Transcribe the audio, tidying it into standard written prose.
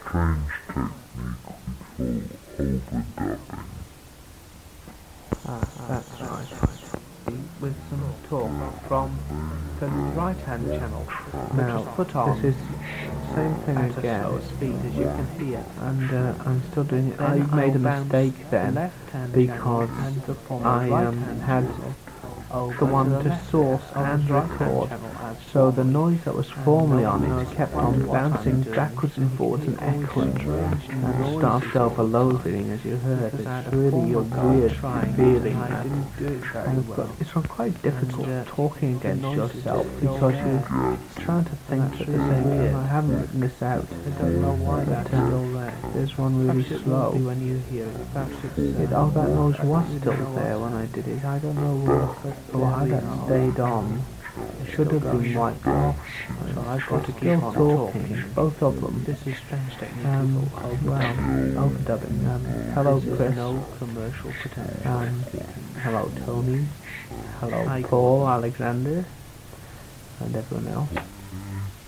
strange technique we call overdubbing. That's right. With some talk from the right-hand channel, Now, which is put on this is the same thing at a again, slower speed, as you can hear. and I'm still doing it. Then I made a I'll bounce mistake the then, left-hand because channel and perform the I right-hand had channel over the one the to left source of and the right-hand record, channel as so the formerly. noise that was formerly on knows it kept what on I'm bouncing doing, backwards so and you forwards can and hear all these echoing, strange and noises started all the time. overloading, as you heard. Because I had It's a really a former guy weird trying, feeling, and I and didn't do it very well. it's quite difficult And, talking the against noises yourself, are still because there. you're trying to think That's at the really same time. weird. I haven't written this out. I don't know why that's still there. There's one really Perhaps it slow. won't be when you hear it. Perhaps it's Oh, that noise was I still don't know there what's when I did it. I don't know why that stayed on. It should have been wiped off. So I've got to keep Still on talking, talking. both of them. This is strange technique. Well, overdubbing. Hello, This is Chris. no commercial potential. Hello, Tony. Hello, Hi, Paul, Alexander, and everyone else.